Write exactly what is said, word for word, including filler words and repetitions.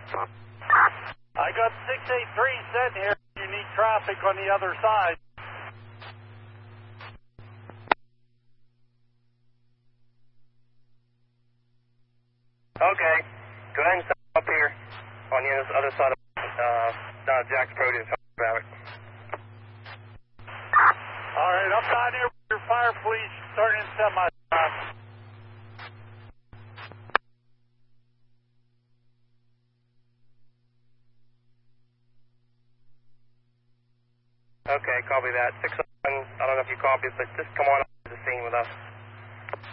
I got six eight three sitting here. You need traffic on the other side. Okay. Go ahead and stop up here on the other side of uh, down at Jack's Produce. About it. All right, I'm down here with your fire police starting semi-stop. Okay, copy that. Six, I don't know if you copied, but just come on up to the scene with us.